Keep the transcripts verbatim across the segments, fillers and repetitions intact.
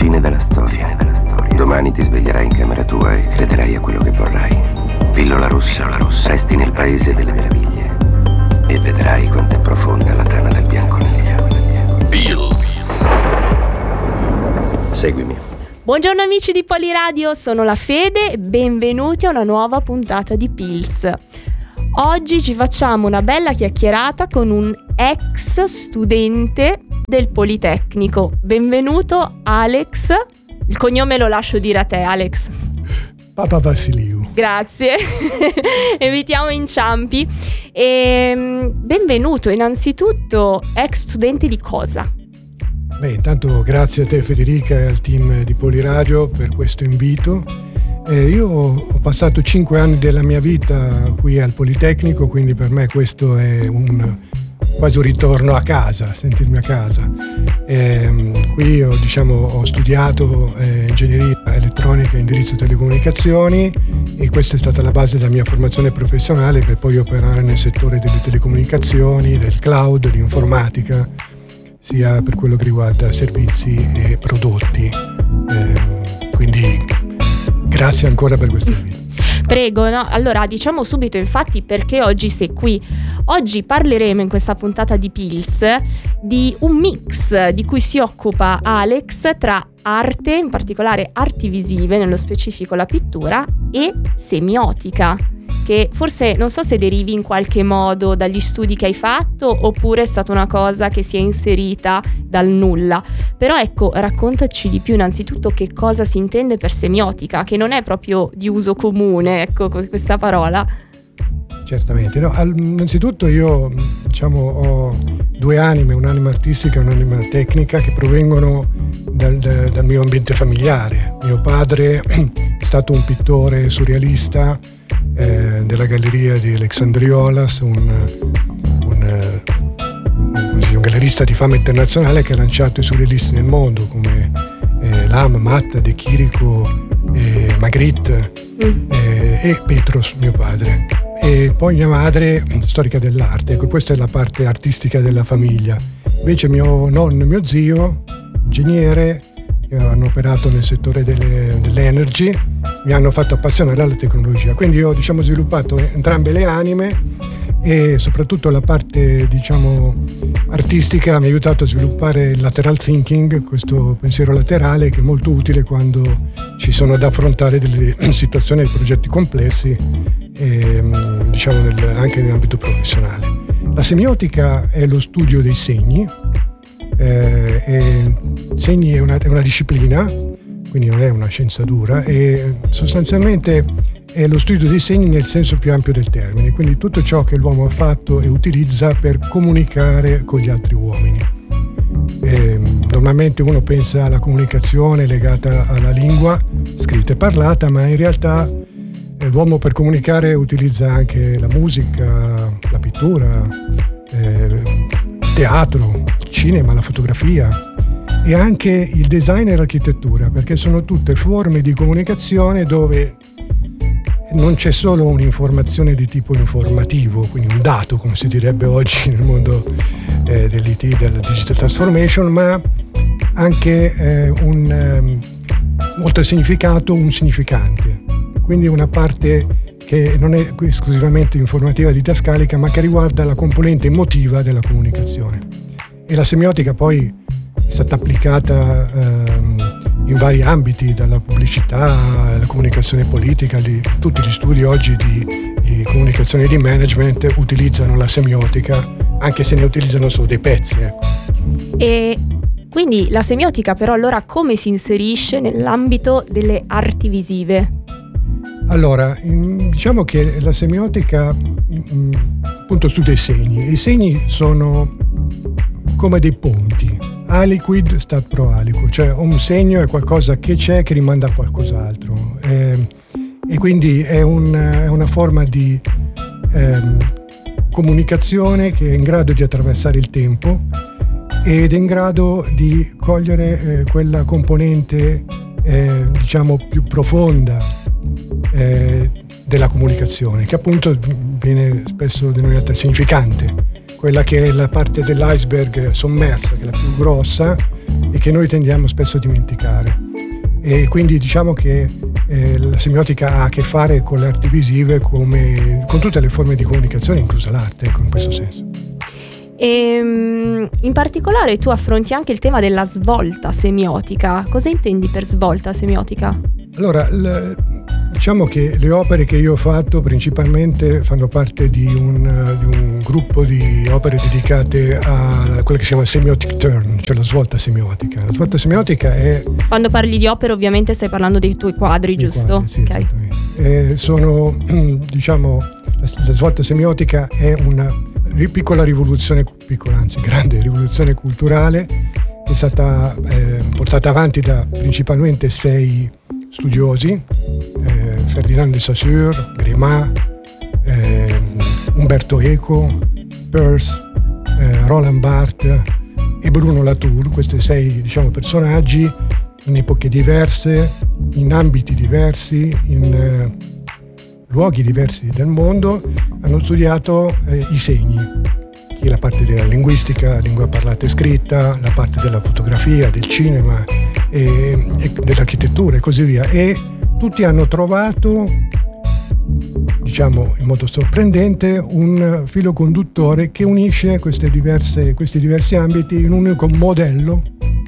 Fine della storia. Domani ti sveglierai in camera tua e crederai a quello che vorrai. Pillola rossa, la rossa. Resti nel paese delle meraviglie e vedrai quanto è profonda la tana del bianconiglio. Pills. Seguimi. Buongiorno amici di Poliradio, sono la Fede e benvenuti a una nuova puntata di Pills. Oggi ci facciamo una bella chiacchierata con un ex studente del Politecnico. Benvenuto Alex. Il cognome lo lascio dire a te, Alex. Papa Vassiliou. Grazie. Evitiamo inciampi. E, benvenuto innanzitutto, ex studente di cosa? Beh, intanto grazie a te Federica e al team di Poliradio per questo invito. Eh, io ho passato cinque anni della mia vita qui al Politecnico, quindi per me questo è un quasi un ritorno a casa, sentirmi a casa. Eh, qui ho, diciamo, ho studiato eh, ingegneria elettronica e indirizzo telecomunicazioni e questa è stata la base della mia formazione professionale per poi operare nel settore delle telecomunicazioni, del cloud, dell'informatica, sia per quello che riguarda servizi e prodotti. Eh, quindi grazie ancora per questo invito. Prego, no? Allora diciamo subito infatti perché oggi sei qui. Oggi parleremo in questa puntata di Pills di un mix di cui si occupa Alex tra arte, in particolare arti visive, nello specifico la pittura, e semiotica, che forse non so se derivi in qualche modo dagli studi che hai fatto oppure è stata una cosa che si è inserita dal nulla. Però ecco, raccontaci di più innanzitutto che cosa si intende per semiotica, che non è proprio di uso comune, ecco, questa parola. Certamente, no, innanzitutto io diciamo ho due anime, un'anima artistica e un'anima tecnica che provengono dal, dal mio ambiente familiare. Mio padre è stato un pittore surrealista eh, della galleria di Alexandriolas, un, un, un, un gallerista di fama internazionale che ha lanciato i surrealisti nel mondo come eh, Lam, Matta, De Chirico, eh, Magritte mm. eh, e Petros, mio padre. E poi mia madre, storica dell'arte, ecco, questa è la parte artistica della famiglia. Invece mio nonno e mio zio, ingegnere, che hanno operato nel settore delle, dell'energy, mi hanno fatto appassionare alla tecnologia. Quindi io ho diciamo, sviluppato entrambe le anime e soprattutto la parte diciamo, artistica mi ha aiutato a sviluppare il lateral thinking, questo pensiero laterale che è molto utile quando ci sono da affrontare delle situazioni e progetti complessi. E, diciamo nel, anche nell'ambito professionale. La semiotica è lo studio dei segni, eh, e segni è una, è una disciplina, quindi non è una scienza dura, e sostanzialmente è lo studio dei segni nel senso più ampio del termine, quindi tutto ciò che l'uomo ha fatto e utilizza per comunicare con gli altri uomini. E, normalmente uno pensa alla comunicazione legata alla lingua scritta e parlata, ma in realtà l'uomo per comunicare utilizza anche la musica, la pittura, eh, il teatro, il cinema, la fotografia e anche il design e l'architettura, perché sono tutte forme di comunicazione dove non c'è solo un'informazione di tipo informativo, quindi un dato, come si direbbe oggi nel mondo eh, dell'I T, della digital transformation, ma anche eh, un, um, oltre al significato, un significante. Quindi una parte che non è esclusivamente informativa didascalica, ma che riguarda la componente emotiva della comunicazione. E la semiotica poi è stata applicata ehm, in vari ambiti, dalla pubblicità alla comunicazione politica. Li, tutti gli studi oggi di, di comunicazione e di management utilizzano la semiotica, anche se ne utilizzano solo dei pezzi. Ecco. E quindi la semiotica però allora come si inserisce nell'ambito delle arti visive? Allora, diciamo che la semiotica appunto studia i segni. I segni sono come dei ponti. Aliquid stat pro aliquo, cioè un segno è qualcosa che c'è che rimanda a qualcos'altro. E, e quindi è, un, è una forma di eh, comunicazione che è in grado di attraversare il tempo ed è in grado di cogliere eh, quella componente eh, diciamo più profonda eh, della comunicazione, che appunto viene spesso denominata significante, quella che è la parte dell'iceberg sommersa, che è la più grossa e che noi tendiamo spesso a dimenticare. E quindi diciamo che eh, la semiotica ha a che fare con le arti visive come con tutte le forme di comunicazione, inclusa l'arte, ecco, in questo senso. E in particolare tu affronti anche il tema della svolta semiotica. Cosa intendi per svolta semiotica? Allora, l- diciamo che le opere che io ho fatto principalmente fanno parte di un, di un gruppo di opere dedicate a quella che si chiama semiotic turn, cioè la svolta semiotica. La svolta semiotica è... Quando parli di opere ovviamente stai parlando dei tuoi quadri, giusto? Quadri, sì, okay. Esattamente. Eh, sono, diciamo, la, la svolta semiotica è una piccola rivoluzione, piccola anzi grande rivoluzione culturale che è stata eh, portata avanti da principalmente sei studiosi, eh, Ferdinand de Saussure, Gréma, eh, Umberto Eco, Peirce, eh, Roland Barthes e Bruno Latour. Questi sei, diciamo, personaggi in epoche diverse, in ambiti diversi, in eh, luoghi diversi del mondo hanno studiato eh, i segni, che è la parte della linguistica, lingua parlata e scritta, la parte della fotografia, del cinema e, e dell'architettura e così via, e tutti hanno trovato, diciamo in modo sorprendente, un filo conduttore che unisce queste diverse, questi diversi ambiti in un unico modello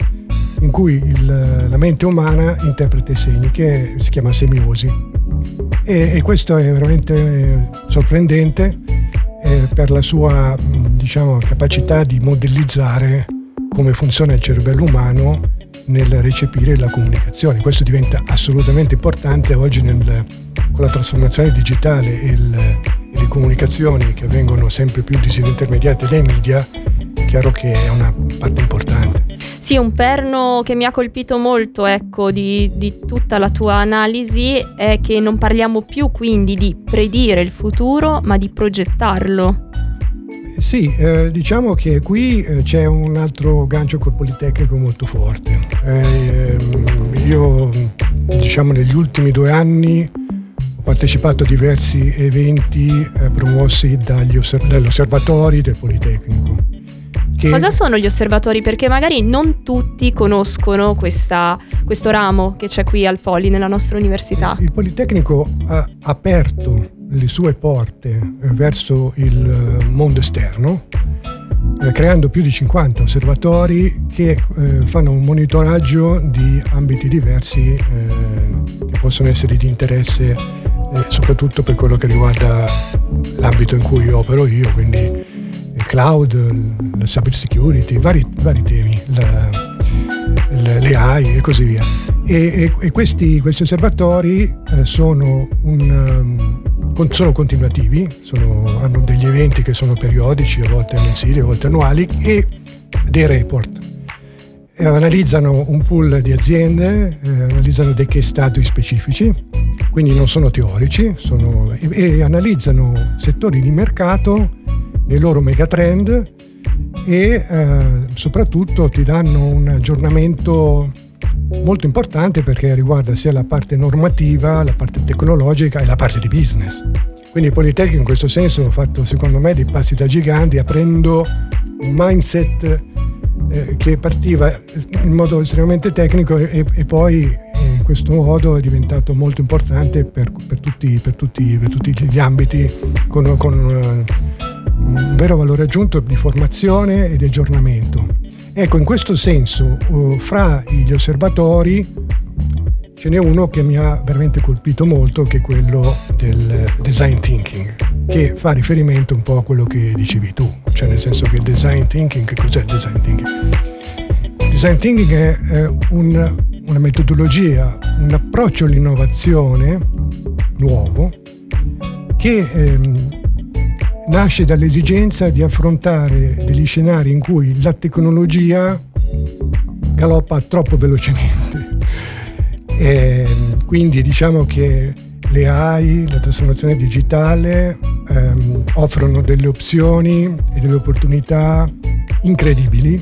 in cui il, la mente umana interpreta i segni, che si chiama semiosi. E, e questo è veramente sorprendente eh, per la sua, diciamo, capacità di modellizzare come funziona il cervello umano nel recepire la comunicazione. Questo diventa assolutamente importante oggi nel, con la trasformazione digitale e, il, e le comunicazioni che vengono sempre più disintermediate dai media. È chiaro che è una parte importante. Sì, un perno che mi ha colpito molto, ecco, di, di tutta la tua analisi è che non parliamo più quindi di predire il futuro, ma di progettarlo. Sì, eh, diciamo che qui eh, c'è un altro gancio col Politecnico molto forte. Eh, io, diciamo, negli ultimi due anni ho partecipato a diversi eventi eh, promossi dagli osserv- dagli osservatori del Politecnico. Che... Cosa sono gli osservatori? Perché magari non tutti conoscono questa, questo ramo che c'è qui al Poli, nella nostra università. Il Politecnico ha aperto le sue porte verso il mondo esterno, eh, creando più di cinquanta osservatori che eh, fanno un monitoraggio di ambiti diversi eh, che possono essere di interesse, eh, soprattutto per quello che riguarda l'ambito in cui opero io, quindi il cloud, la cyber security, vari, vari temi, la, la, le A I e così via. E, e, e questi, questi osservatori eh, sono, un, um, sono continuativi, sono, hanno degli eventi che sono periodici, a volte mensili, a volte annuali, e dei report. E analizzano un pool di aziende, eh, analizzano dei case study specifici, quindi non sono teorici, sono, e, e analizzano settori di mercato, nei loro megatrend, e eh, soprattutto ti danno un aggiornamento molto importante perché riguarda sia la parte normativa, la parte tecnologica e la parte di business. Quindi il Politecnico in questo senso ha fatto, secondo me, dei passi da giganti, aprendo un mindset eh, che partiva in modo estremamente tecnico e, e poi eh, in questo modo è diventato molto importante per, per, tutti, per, tutti, per tutti gli ambiti, con, con eh, un vero valore aggiunto di formazione e di aggiornamento. Ecco, in questo senso, uh, fra gli osservatori ce n'è uno che mi ha veramente colpito molto, che è quello del design thinking, che fa riferimento un po' a quello che dicevi tu, cioè nel senso che il design thinking, che cos'è il design thinking? Il design thinking è eh, un, una metodologia, un approccio all'innovazione nuovo che ehm, nasce dall'esigenza di affrontare degli scenari in cui la tecnologia galoppa troppo velocemente. E quindi diciamo che le A I, la trasformazione digitale, ehm, offrono delle opzioni e delle opportunità incredibili,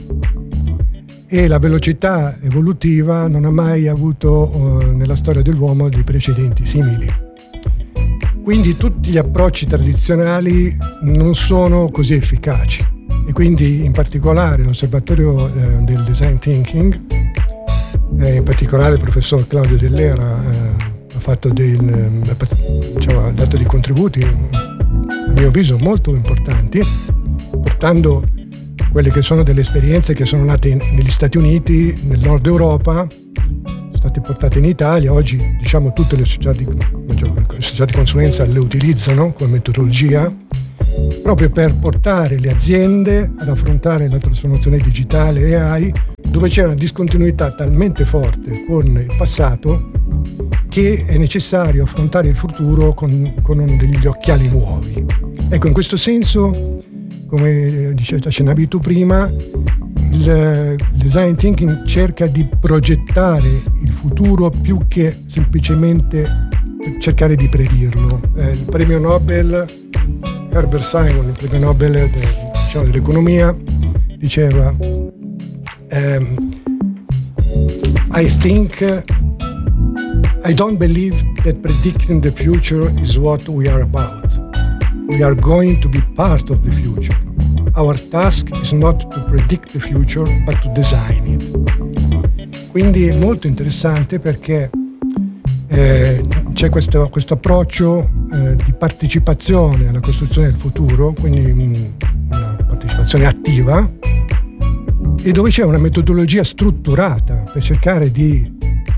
e la velocità evolutiva non ha mai avuto eh, nella storia dell'uomo dei precedenti simili. Quindi tutti gli approcci tradizionali non sono così efficaci. e quindi in particolare l'osservatorio eh, del design thinking, eh, in particolare il professor Claudio Dell'Era eh, ha fatto del, diciamo, ha dato dei contributi a mio avviso molto importanti, portando quelle che sono delle esperienze che sono nate in, negli Stati Uniti, nel nord Europa, sono state portate in Italia. Oggi diciamo tutte le società di, le società di consulenza le utilizzano come metodologia proprio per portare le aziende ad affrontare la trasformazione digitale e A I, dove c'è una discontinuità talmente forte con il passato che è necessario affrontare il futuro con, con degli occhiali nuovi. Ecco, in questo senso, come accennavi tu prima, il design thinking cerca di progettare il futuro più che semplicemente cercare di predirlo. Eh, il premio Nobel Herbert Simon, il premio Nobel de, diciamo, dell'economia, diceva um, I think I don't believe that predicting the future is what we are about. We are going to be part of the future. Our task is not to predict the future, but to design it. Quindi è molto interessante perché eh, c'è questo, questo approccio eh, di partecipazione alla costruzione del futuro, quindi mh, una partecipazione attiva, e dove c'è una metodologia strutturata per cercare di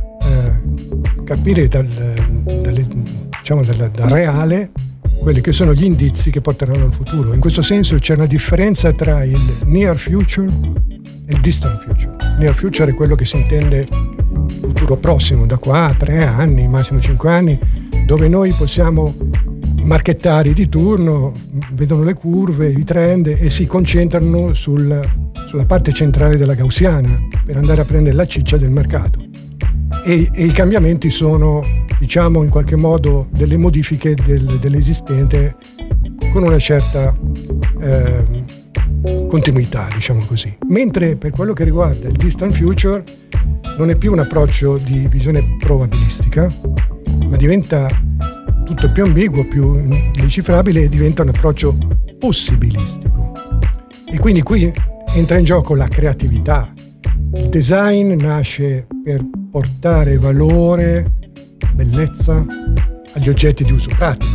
eh, capire dal, dalle, diciamo, dal, dal reale quelli che sono gli indizi che porteranno al futuro. In questo senso c'è una differenza tra il near future e il distant future. Near future è quello che si intende futuro prossimo, da qua a tre anni, massimo cinque anni, dove noi possiamo, i marchettari di turno vedono le curve, i trend e si concentrano sul, sulla parte centrale della gaussiana per andare a prendere la ciccia del mercato. E, e i cambiamenti sono, diciamo, in qualche modo delle modifiche del, dell'esistente con una certa eh, continuità, diciamo così. Mentre per quello che riguarda il distant future non è più un approccio di visione probabilistica, ma diventa tutto più ambiguo, più indecifrabile e diventa un approccio possibilistico. E quindi qui entra in gioco la creatività. Il design nasce per portare valore, bellezza agli oggetti di uso pratico,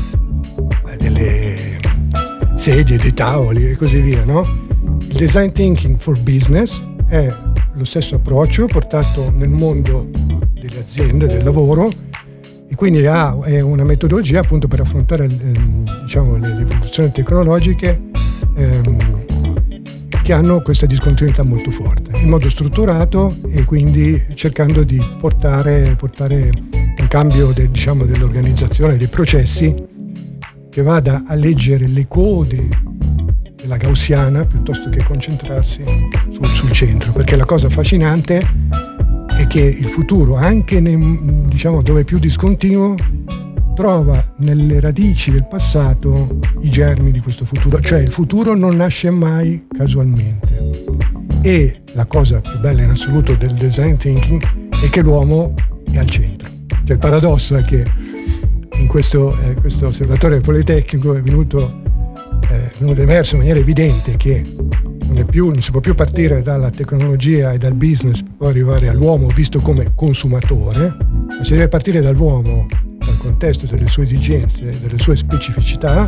delle sedie, dei tavoli e così via, no? Il design thinking for business è lo stesso approccio portato nel mondo delle aziende, del lavoro, e quindi ha, è una metodologia appunto per affrontare diciamo, le, le evoluzioni tecnologiche ehm, che hanno questa discontinuità molto forte, in modo strutturato e quindi cercando di portare, portare un cambio de, diciamo, dell'organizzazione, dei processi, che vada a leggere le code della gaussiana piuttosto che concentrarsi sul, sul centro, perché la cosa affascinante è che il futuro, anche nei, diciamo, dove è più discontinuo, trova nelle radici del passato i germi di questo futuro, cioè il futuro non nasce mai casualmente. E la cosa più bella in assoluto del design thinking è che l'uomo è al centro. Cioè il paradosso è che in questo, eh, questo osservatorio politecnico è venuto, eh, è venuto emerso in maniera evidente che non, è più, non si può più partire dalla tecnologia e dal business per poi arrivare all'uomo visto come consumatore, ma si deve partire dall'uomo, dal contesto delle sue esigenze, delle sue specificità,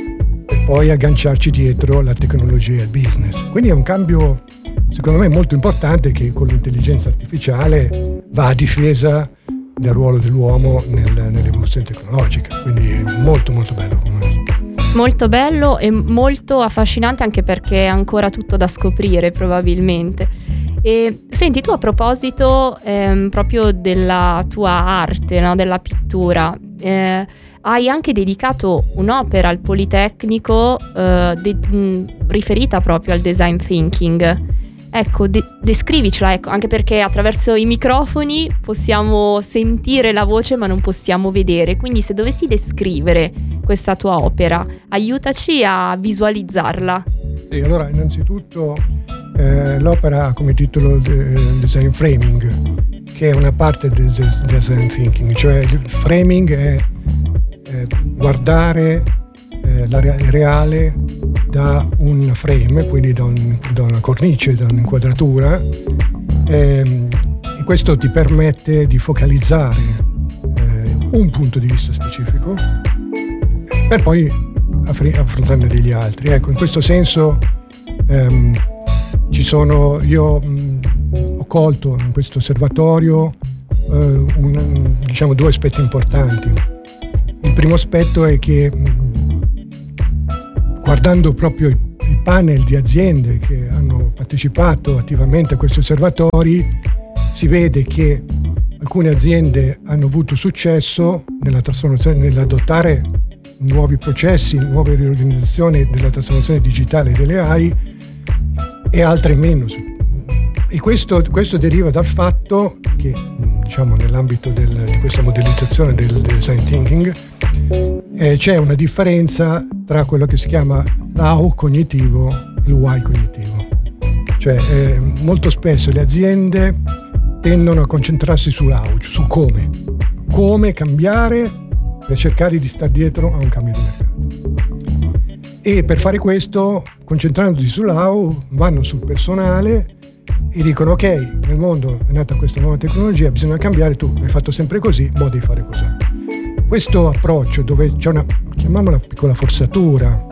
e poi agganciarci dietro la tecnologia e il business. Quindi è un cambio, secondo me, molto importante che con l'intelligenza artificiale va a difesa del ruolo dell'uomo nel, nell'evoluzione tecnologica. Quindi molto molto bello come molto bello e molto affascinante, anche perché è ancora tutto da scoprire probabilmente. E senti, tu a proposito ehm, proprio della tua arte, no? Della pittura, eh, hai anche dedicato un'opera al Politecnico eh, de- mh, riferita proprio al design thinking. Ecco, de- descrivicela, ecco, anche perché attraverso i microfoni possiamo sentire la voce ma non possiamo vedere, quindi se dovessi descrivere questa tua opera, aiutaci a visualizzarla. Sì, allora innanzitutto eh, l'opera ha come titolo de- Design Framing, che è una parte del de- design thinking, cioè il framing è eh, guardare eh, la re- reale da un frame, quindi da, un, da una cornice, da un'inquadratura, ehm, e questo ti permette di focalizzare eh, un punto di vista specifico per poi affrontarne degli altri. Ecco, in questo senso ehm, ci sono, io mh, ho colto in questo osservatorio eh, un, diciamo due aspetti importanti. Il primo aspetto è che mh, guardando proprio i, i panel di aziende che hanno partecipato attivamente a questi osservatori, si vede che alcune aziende hanno avuto successo nella trasformazione, nell'adottare nuovi processi, nuove riorganizzazioni della trasformazione digitale delle A I, e altre meno. E questo, questo deriva dal fatto che, diciamo, nell'ambito del, di questa modellizzazione del, del design thinking eh, c'è una differenza tra quello che si chiama l'A U cognitivo e l'U I cognitivo. Cioè eh, molto spesso le aziende tendono a concentrarsi sull'A U, su come come cambiare per cercare di stare dietro a un cambio di mercato, e per fare questo, concentrandosi sull'A U, vanno sul personale e dicono: ok, nel mondo è nata questa nuova tecnologia, bisogna cambiare, tu hai fatto sempre così, mo devi fare così. Questo approccio, dove c'è una, chiamiamola piccola forzatura,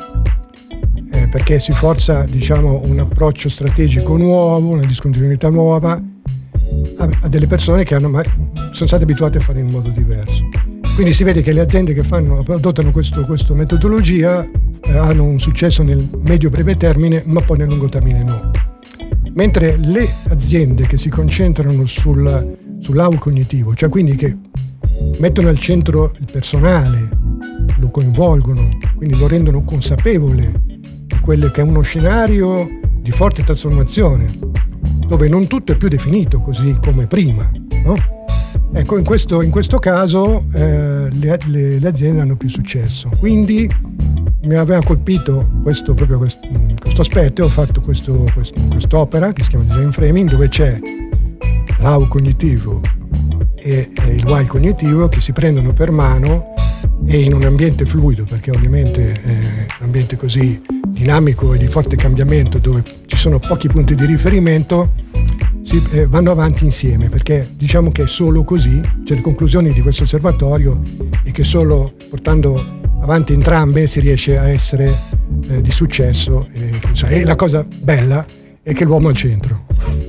eh, perché si forza, diciamo, un approccio strategico nuovo, una discontinuità nuova a, a delle persone che hanno, ma, sono state abituate a fare in modo diverso. Quindi si vede che le aziende che fanno, adottano questo, questa metodologia eh, hanno un successo nel medio-breve termine, ma poi nel lungo termine no. Mentre le aziende che si concentrano sul, sull'A U cognitivo, cioè quindi che mettono al centro il personale, lo coinvolgono, quindi lo rendono consapevole di quello che è uno scenario di forte trasformazione, dove non tutto è più definito così come prima, no? Ecco, in questo, in questo caso eh, le, le, le aziende hanno più successo. Quindi mi aveva colpito questo, proprio questo, questo aspetto, e ho fatto questo, questo, quest'opera che si chiama Design Framing, dove c'è l'A U cognitivo e, e il Y cognitivo che si prendono per mano, e in un ambiente fluido, perché ovviamente è un ambiente così dinamico e di forte cambiamento, dove ci sono pochi punti di riferimento, si, eh, vanno avanti insieme, perché diciamo che è solo così, cioè le conclusioni di questo osservatorio è che solo portando avanti entrambe si riesce a essere eh, di successo, e, e la cosa bella è che l'uomo è al centro.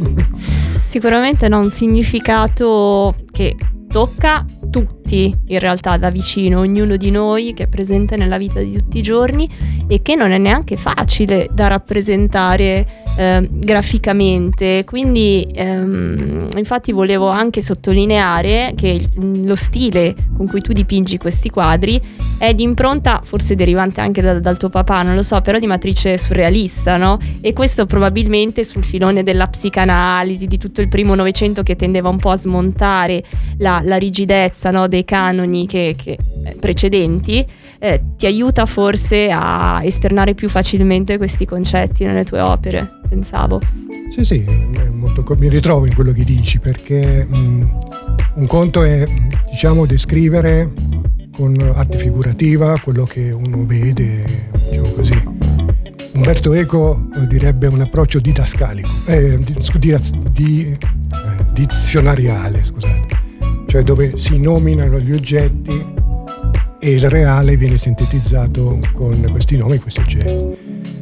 Sicuramente ha un significato che tocca tutti in realtà da vicino, ognuno di noi che è presente nella vita di tutti i giorni, e che non è neanche facile da rappresentare eh, graficamente. Quindi ehm, infatti volevo anche sottolineare che il, lo stile con cui tu dipingi questi quadri è di impronta, forse derivante anche da, dal tuo papà, non lo so, però di matrice surrealista, no? E questo probabilmente sul filone della psicanalisi di tutto il primo Novecento, che tendeva un po' a smontare la, la rigidezza, no, dei canoni che, che precedenti, eh, ti aiuta forse a esternare più facilmente questi concetti nelle tue opere, pensavo. Sì, sì, è molto, mi ritrovo in quello che dici, perché mh, un conto è, diciamo, descrivere con arte figurativa quello che uno vede, diciamo così. Umberto Eco direbbe un approccio didascalico, eh, di, di, di, eh, dizionariale, scusate, cioè dove si nominano gli oggetti e il reale viene sintetizzato con questi nomi, questi oggetti.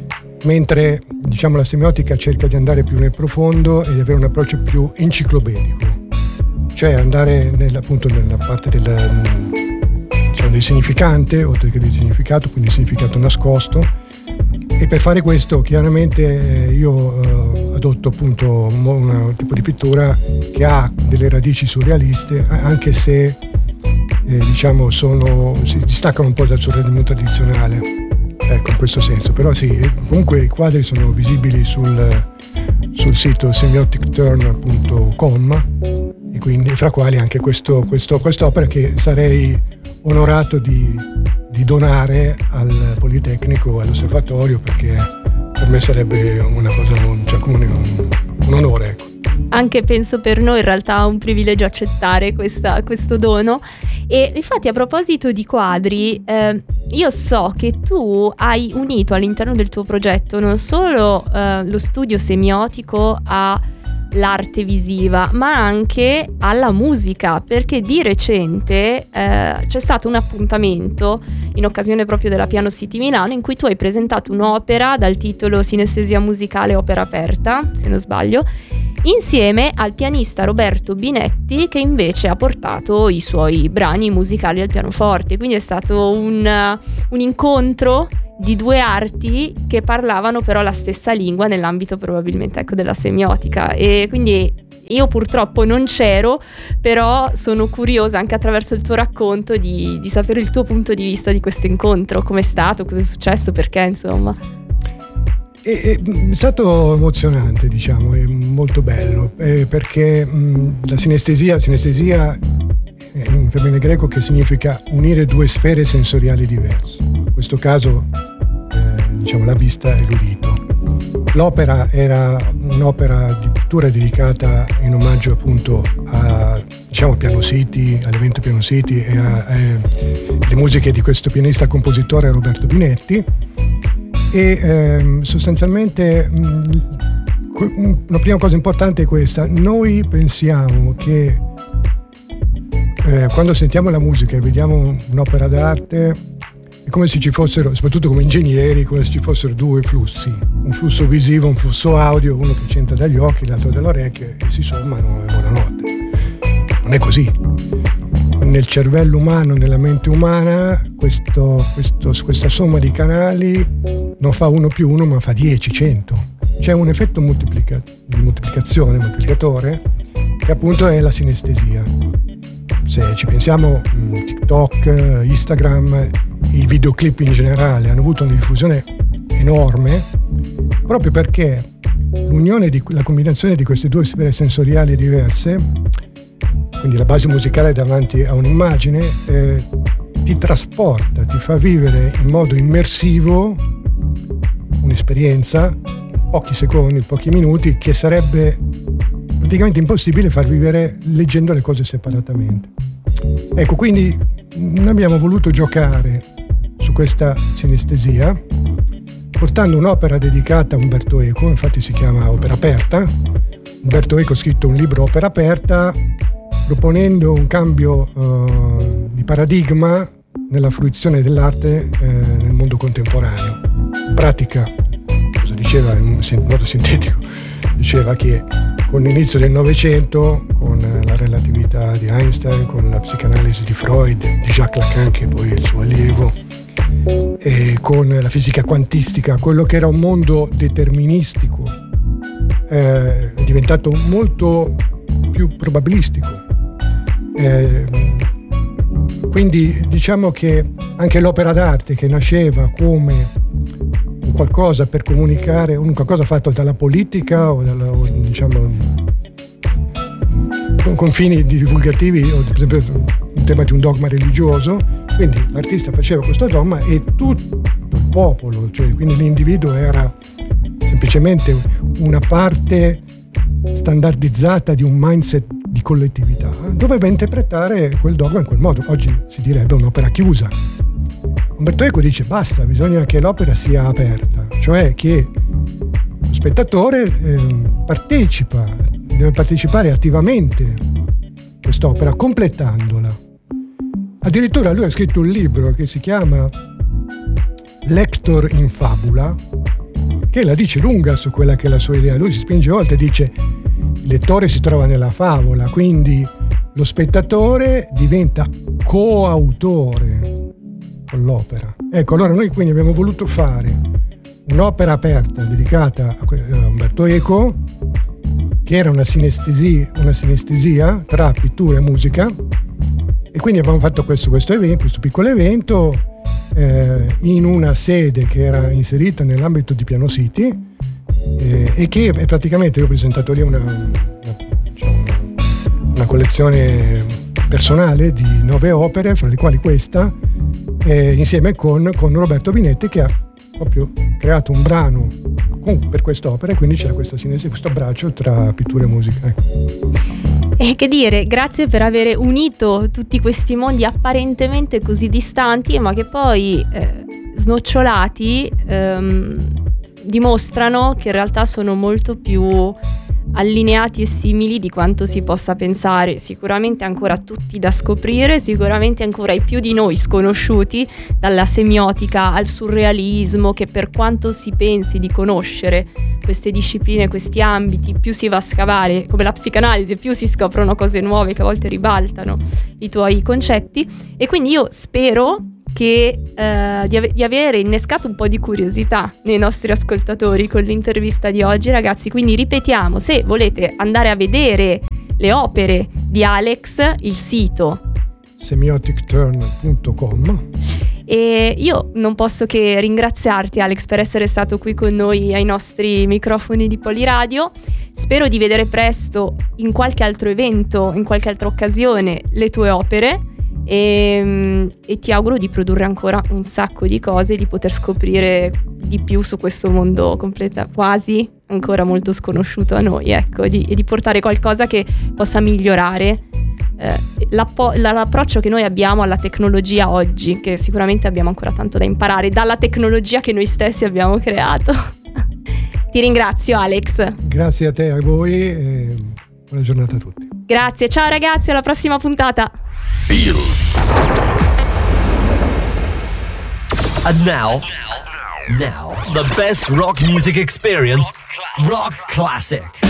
Mentre, diciamo, la semiotica cerca di andare più nel profondo e di avere un approccio più enciclopedico, cioè andare nella, appunto nella parte del, diciamo, del significante, oltre che del significato, quindi il significato nascosto. E per fare questo, chiaramente, io eh, adotto appunto un, un tipo di pittura che ha delle radici surrealiste, anche se eh, diciamo sono, si distaccano un po' dal surrealismo tradizionale, ecco, in questo senso. Però sì, comunque i quadri sono visibili sul, sul sito semiotic turn punto com, e quindi fra quali anche questo, questo, quest'opera che sarei onorato di, di donare al Politecnico, all'osservatorio, perché per me sarebbe una cosa, cioè, come un, un onore, ecco. Anche penso per noi in realtà è un privilegio accettare questa, questo dono. E infatti, a proposito di quadri, eh, io so che tu hai unito all'interno del tuo progetto non solo eh, lo studio semiotico all'arte visiva, ma anche alla musica, perché di recente eh, c'è stato un appuntamento in occasione proprio della Piano City Milano in cui tu hai presentato un'opera dal titolo Sinestesia musicale opera aperta, se non sbaglio, insieme al pianista Roberto Binetti, che invece ha portato i suoi brani musicali al pianoforte. Quindi è stato un, un incontro di due arti che parlavano però la stessa lingua nell'ambito probabilmente, ecco, della semiotica. E quindi io purtroppo non c'ero, però sono curiosa anche attraverso il tuo racconto di, di sapere il tuo punto di vista di questo incontro, com'è stato, cosa è successo, perché insomma... È, è stato emozionante, diciamo, è molto bello, eh, perché mh, la sinestesia, sinestesia è un termine greco che significa unire due sfere sensoriali diverse. In questo caso, eh, diciamo, la vista e l'udito. L'opera era un'opera di pittura dedicata in omaggio appunto a, diciamo, Piano City, all'evento Piano City e alle musiche di questo pianista compositore Roberto Binetti. E ehm, sostanzialmente mh, la prima cosa importante è questa: noi pensiamo che eh, quando sentiamo la musica e vediamo un'opera d'arte è come se ci fossero, soprattutto come ingegneri, come se ci fossero due flussi, un flusso visivo, un flusso audio, uno che ci entra dagli occhi, l'altro dalle orecchie, e si sommano e buonanotte. Non è così. Nel cervello umano, nella mente umana, questo, questo, questa somma di canali non fa uno più uno, ma fa dieci, cento. C'è un effetto moltiplica, di moltiplicazione, moltiplicatore, che appunto è la sinestesia. Se ci pensiamo, TikTok, Instagram, i videoclip in generale hanno avuto una diffusione enorme, proprio perché l'unione, di, la combinazione di queste due sfere sensoriali diverse, quindi la base musicale davanti a un'immagine, eh, ti trasporta, ti fa vivere in modo immersivo un'esperienza, in pochi secondi, in pochi minuti, che sarebbe praticamente impossibile far vivere leggendo le cose separatamente. Ecco, quindi noi abbiamo voluto giocare su questa sinestesia, portando un'opera dedicata a Umberto Eco, infatti si chiama Opera Aperta. Umberto Eco ha scritto un libro, Opera Aperta, proponendo un cambio uh, di paradigma nella fruizione dell'arte eh, nel mondo contemporaneo. In pratica, cosa diceva in modo sintetico? Diceva che con l'inizio del Novecento, con la relatività di Einstein, con la psicanalisi di Freud, di Jacques Lacan, che poi è il suo allievo, e con la fisica quantistica, quello che era un mondo deterministico eh, è diventato molto più probabilistico. Eh, quindi diciamo che anche l'opera d'arte, che nasceva come un qualcosa per comunicare, un qualcosa fatto dalla politica o, dalla, o diciamo con, con fini divulgativi, o per esempio un tema di un dogma religioso, quindi l'artista faceva questo dogma e tutto il popolo, cioè quindi l'individuo era semplicemente una parte standardizzata di un mindset di collettività, doveva interpretare quel dogma in quel modo. Oggi si direbbe un'opera chiusa. Umberto Eco dice basta, bisogna che l'opera sia aperta, cioè che lo spettatore eh, partecipa, deve partecipare attivamente a quest'opera, completandola. Addirittura lui ha scritto un libro che si chiama Lector in Fabula, che la dice lunga su quella che è la sua idea. Lui si spinge oltre e dice: il lettore si trova nella favola, quindi lo spettatore diventa coautore con l'opera. Ecco, allora noi quindi abbiamo voluto fare un'opera aperta dedicata a Umberto Eco, che era una sinestesia, una sinestesia tra pittura e musica, e quindi abbiamo fatto questo, questo evento, questo piccolo evento eh, in una sede che era inserita nell'ambito di Piano City, eh, e che è praticamente, io ho presentato lì una, una, diciamo, una collezione personale di nove opere, fra le quali questa, eh, insieme con, con Roberto Binetti, che ha proprio creato un brano con, per quest'opera, e quindi c'è questa sinestesia, questo abbraccio tra pittura e musica. Ecco. E che dire, grazie per aver unito tutti questi mondi apparentemente così distanti, ma che poi eh, snocciolati ehm, dimostrano che in realtà sono molto più allineati e simili di quanto si possa pensare. Sicuramente ancora tutti da scoprire, sicuramente ancora i più di noi sconosciuti, dalla semiotica al surrealismo, che per quanto si pensi di conoscere queste discipline, questi ambiti, più si va a scavare, come la psicanalisi, più si scoprono cose nuove che a volte ribaltano i tuoi concetti. E quindi io spero che eh, di, ave- di avere innescato un po' di curiosità nei nostri ascoltatori con l'intervista di oggi, ragazzi. Quindi ripetiamo, se volete andare a vedere le opere di Alex, il sito semiotic turn punto com. E io non posso che ringraziarti, Alex, per essere stato qui con noi ai nostri microfoni di Poliradio. Spero di vedere presto in qualche altro evento, in qualche altra occasione, le tue opere. E, e ti auguro di produrre ancora un sacco di cose, di poter scoprire di più su questo mondo completa, quasi ancora molto sconosciuto a noi, ecco, di, e di portare qualcosa che possa migliorare eh, l'appo- l'approccio che noi abbiamo alla tecnologia oggi, che sicuramente abbiamo ancora tanto da imparare dalla tecnologia che noi stessi abbiamo creato. Ti ringrazio, Alex. Grazie a te e a voi e buona giornata a tutti. Grazie, ciao ragazzi, alla prossima puntata. Beatles. And now, now, the best rock music experience, Rock Classic.